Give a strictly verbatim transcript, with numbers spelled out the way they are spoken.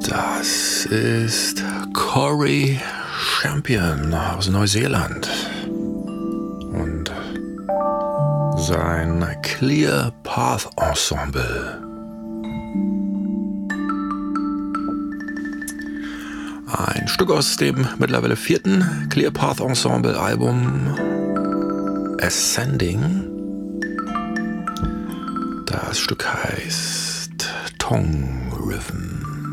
Das ist Corey Champion aus Neuseeland und sein Clear Path Ensemble. Ein Stück aus dem mittlerweile vierten Clear Path Ensemble Album Ascending. Das Stück heißt Tongue Rhythm.